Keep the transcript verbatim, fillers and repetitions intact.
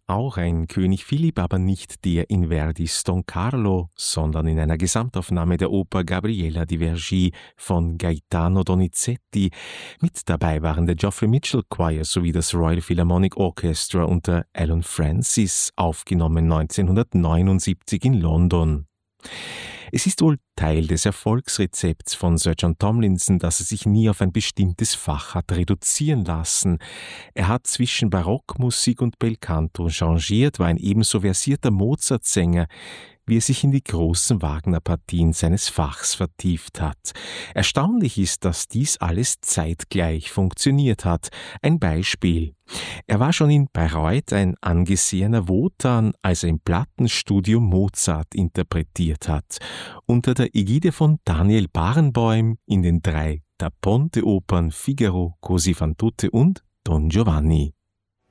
Auch ein König Philipp, aber nicht der in Verdis Don Carlo, sondern in einer Gesamtaufnahme der Oper Gabriella di Vergi von Gaetano Donizetti. Mit dabei waren der Geoffrey Mitchell Choir sowie das Royal Philharmonic Orchestra unter Alan Francis, aufgenommen neunzehnhundertneunundsiebzig in London. Es ist wohl Teil des Erfolgsrezepts von Sir John Tomlinson, dass er sich nie auf ein bestimmtes Fach hat reduzieren lassen. Er hat zwischen Barockmusik und Belcanto changiert, war ein ebenso versierter Mozart-Sänger, wie er sich in die großen Wagner-Partien seines Fachs vertieft hat. Erstaunlich ist, dass dies alles zeitgleich funktioniert hat. Ein Beispiel. Er war schon in Bayreuth ein angesehener Wotan, als er im Plattenstudio Mozart interpretiert hat. Unter der Ägide von Daniel Barenboim in den drei Da Ponte-Opern Figaro, Così fan tutte und Don Giovanni.